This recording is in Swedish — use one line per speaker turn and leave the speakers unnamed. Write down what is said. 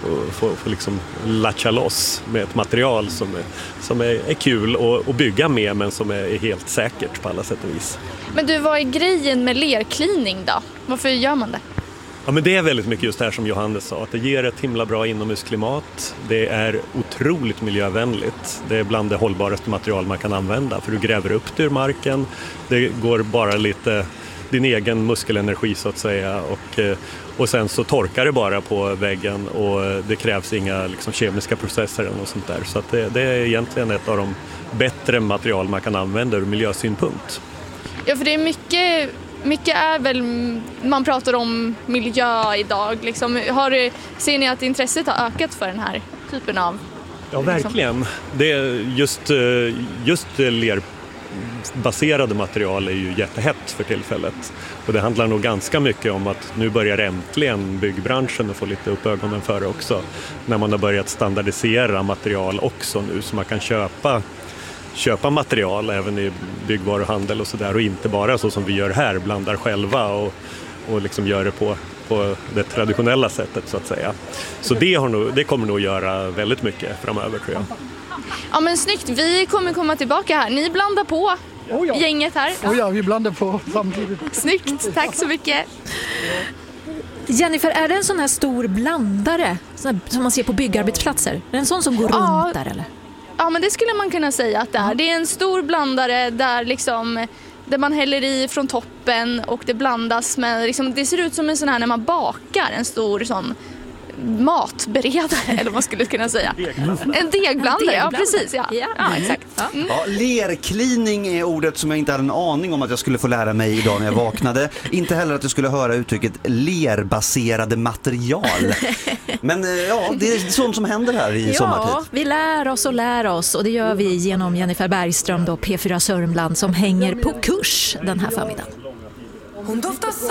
få liksom latcha loss med ett material som är kul att bygga med, men som är helt säkert på alla sätt och vis.
Men du, vad är grejen med lerklining då? Varför gör man det?
Ja, men det är väldigt mycket just det här som Johannes sa, att det ger ett himla bra inomhusklimat. Det är otroligt miljövänligt. Det är bland det hållbaraste material man kan använda, för du gräver upp det ur marken. Det går bara lite din egen muskelenergi så att säga, och sen så torkar det bara på väggen och det krävs inga liksom kemiska processer eller något sånt där. Så att det är egentligen ett av de bättre material man kan använda ur miljösynpunkt.
Ja, för det är mycket är väl, man pratar om miljö idag. Liksom. Ser ni att intresset har ökat för den här typen av...
Ja, verkligen. Det är just lerbaserade material är ju jättehett för tillfället. Och det handlar nog ganska mycket om att nu börjar äntligen byggbranschen att få lite upp ögonen för det också. När man har börjat standardisera material också nu, så man kan köpa material även i byggvaruhandel och sådär, och inte bara så som vi gör här, blandar själva och liksom gör det på det traditionella sättet så att säga. Så det kommer nog göra väldigt mycket framöver, tror jag.
Ja, men snyggt, vi kommer komma tillbaka här. Ni blandar på gänget här.
Ja, vi blandar på samtidigt.
Snyggt, tack så mycket.
Jennifer, är det en sån här stor blandare som man ser på byggarbetsplatser? Är det en sån som går runt där eller?
Ja, men det skulle man kunna säga att det är. Det är en stor blandare där man häller i från toppen och det blandas med, liksom, det ser ut som en sån här när man bakar, en stor sån matberedare eller vad man skulle kunna säga. En degblandare, ja precis. Ja, exakt.
Ja, lerklining är ordet som jag inte hade en aning om att jag skulle få lära mig idag när jag vaknade. Inte heller att jag skulle höra uttrycket lerbaserade material. Men ja, det är sånt som händer här i sommartid.
Ja, vi lär oss och det gör vi genom Jennifer Bergström då, P4 Sörmland, som hänger på kurs den här förmiddagen.
Hon doftar